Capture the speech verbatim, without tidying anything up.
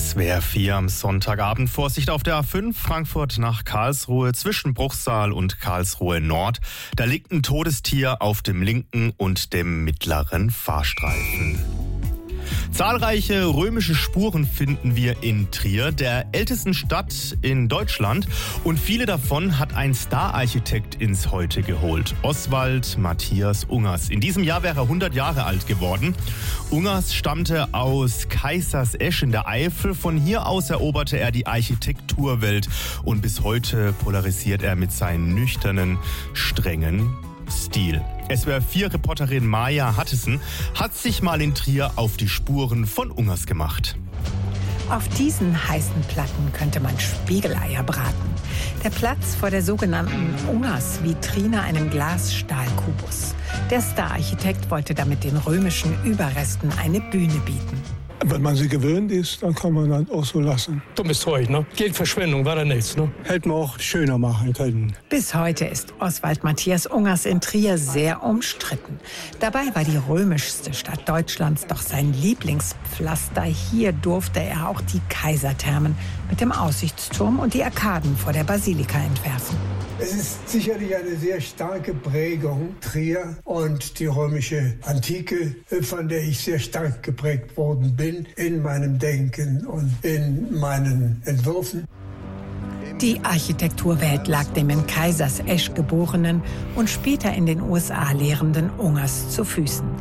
S W R vier am Sonntagabend. Vorsicht auf der A fünf, Frankfurt nach Karlsruhe, zwischen Bruchsal und Karlsruhe Nord. Da liegt ein Todestier auf dem linken und dem mittleren Fahrstreifen. Zahlreiche römische Spuren finden wir in Trier, der ältesten Stadt in Deutschland. Und viele davon hat ein Star-Architekt ins Heute geholt. Oswald Matthias Ungers. In diesem Jahr wäre er hundert Jahre alt geworden. Ungers stammte aus Kaisersesch in der Eifel. Von hier aus eroberte er die Architekturwelt. Und bis heute polarisiert er mit seinen nüchternen, strengen Stil. S W R vier Reporterin Maja Hattesen hat sich mal in Trier auf die Spuren von Ungers gemacht. Auf diesen heißen Platten könnte man Spiegeleier braten. Der Platz vor der sogenannten Ungers-Vitrine, einem Glasstahlkubus. Der Star-Architekt wollte damit den römischen Überresten eine Bühne bieten. Wenn man sie gewöhnt ist, dann kann man das auch so lassen. Dummes Zeug, ne? Geldverschwendung war da nichts, ne? Hätte man auch schöner machen können. Bis heute ist Oswald Matthias Ungers in Trier sehr umstritten. Dabei war die römischste Stadt Deutschlands doch sein Lieblingspflaster. Hier durfte er auch die Kaiserthermen mit dem Aussichtsturm und die Arkaden vor der Basilika entwerfen. Es ist sicherlich eine sehr starke Prägung, Trier und die römische Antike, von der ich sehr stark geprägt worden bin in meinem Denken und in meinen Entwürfen. Die Architekturwelt lag dem in Kaisersesch geborenen und später in den U S A lehrenden Ungers zu Füßen.